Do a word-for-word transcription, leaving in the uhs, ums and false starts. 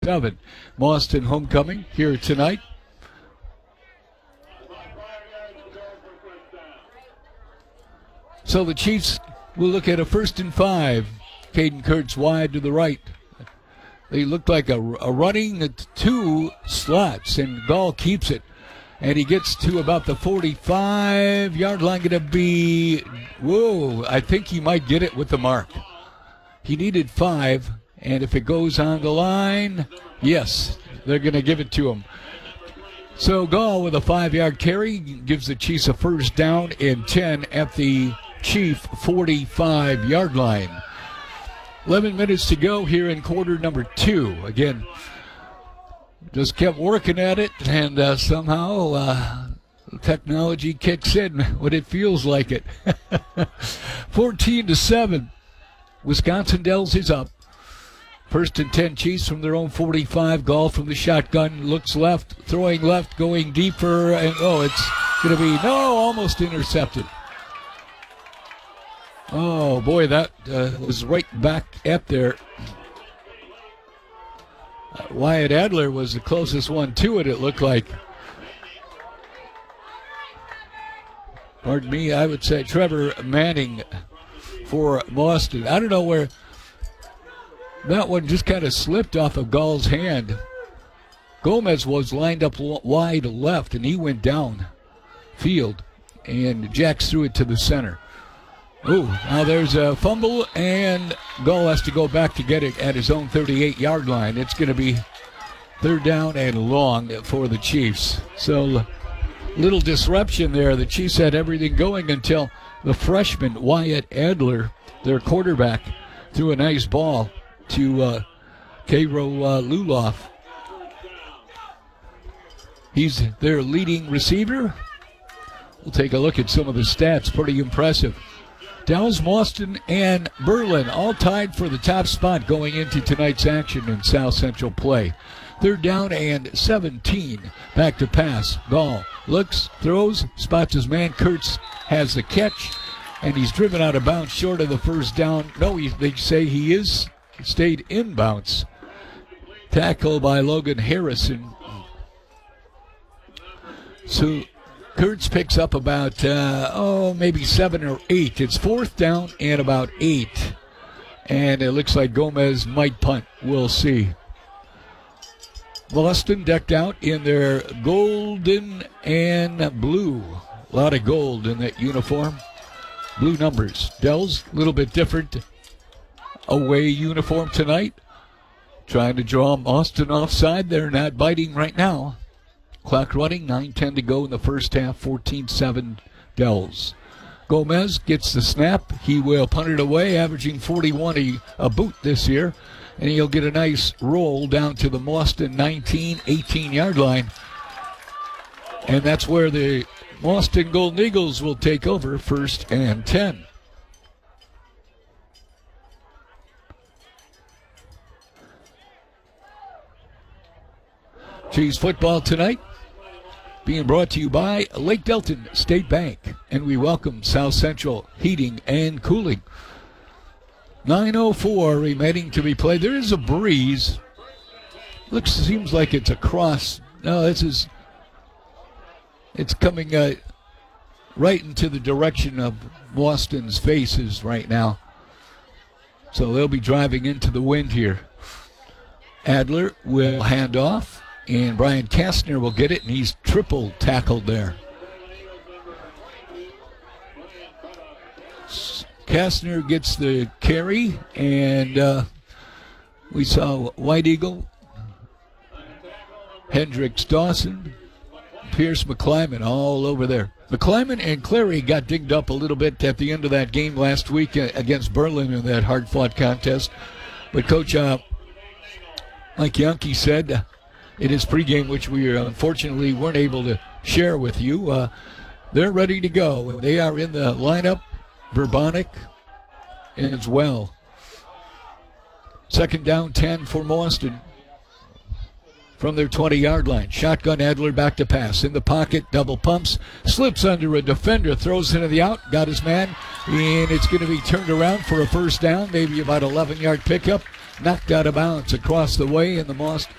Seven. Mauston homecoming here tonight. So the Chiefs will look at a first and five. Caden Kurtz wide to the right. They look like a, a running two slots, and Gall keeps it. And he gets to about the forty-five-yard line. Going to be, whoa, I think he might get it with the mark. He needed five. And if it goes on the line, yes, they're going to give it to him. So Gall with a five-yard carry gives the Chiefs a first down and ten at the Chief forty-five-yard line. eleven minutes to go here in quarter number two. Again, just kept working at it, and uh, somehow uh, technology kicks in when it feels like it. fourteen to seven. Wisconsin Dells is up. First and ten, Chiefs from their own forty-five. Gall from the shotgun, looks left, throwing left, going deeper, and oh, it's going to be, no, almost intercepted. Oh, boy, that uh, was right back at there. Uh, Wyatt Adler was the closest one to it, it looked like. Pardon me, I would say Trevor Manning for Mauston. I don't know where that one just kind of slipped off of Gall's hand. Gomez was lined up wide left, and he went down field, and Jacks threw it to the center. Ooh, now there's a fumble, and Gall has to go back to get it at his own thirty-eight-yard line. It's going to be third down and long for the Chiefs. So little disruption there. The Chiefs had everything going until the freshman, Wyatt Adler, their quarterback, threw a nice ball to uh, Cairo uh, Luloff. He's their leading receiver. We'll take a look at some of the stats. Pretty impressive. Dells, Mauston, and Berlin all tied for the top spot going into tonight's action in South Central play. Third down and seventeen. Back to pass. Gall looks, throws, spots his man. Kurtz has the catch, and he's driven out of bounds short of the first down. No, he, they say he is stayed inbounds. Tackle by Logan Harrison. So Kurtz picks up about, uh, oh, maybe seven or eight. It's fourth down and about eight. And it looks like Gomez might punt. We'll see. Boston decked out in their golden and blue. A lot of gold in that uniform. Blue numbers. Dells, a little bit different away uniform tonight. Trying to draw Mauston offside. They're not biting right now. Clock running, nine ten to go in the first half, fourteen seven Dells. Gomez gets the snap. He will punt it away, averaging forty-one a, a boot this year. And he'll get a nice roll down to the Mauston nineteen, eighteen-yard line. And that's where the Mauston Golden Eagles will take over, first and ten. Chiefs football tonight being brought to you by Lake Delton State Bank. And we welcome South Central Heating and Cooling. nine oh four remaining to be played. There is a breeze. Looks, seems like it's across. No, this is, it's coming uh, right into the direction of Mauston's faces right now. So they'll be driving into the wind here. Adler will hand off, and Brian Kastner will get it, and he's triple tackled there. Kastner gets the carry, and uh, we saw White Eagle, Hendricks Dawson, Pierce McClyman all over there. McClyman and Clary got dinged up a little bit at the end of that game last week against Berlin in that hard-fought contest. But Coach, uh, like Yankee said in his pregame, which we unfortunately weren't able to share with you, uh, they're ready to go. They are in the lineup. Verbonic as well. Second down, ten for Mauston from their twenty-yard line. Shotgun, Adler back to pass. In the pocket, double pumps, slips under a defender, throws into the out, got his man, and it's going to be turned around for a first down, maybe about eleven-yard pickup. knocked out of bounds across the way, and the Moss